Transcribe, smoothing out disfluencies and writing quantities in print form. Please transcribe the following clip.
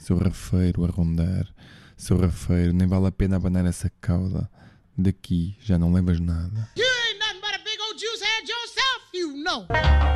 Seu rafeiro a rondar. Seu rafeiro, nem vale a pena abanar essa cauda. Daqui já não levas nada. You ain't nothing but a big old juice head yourself, you know.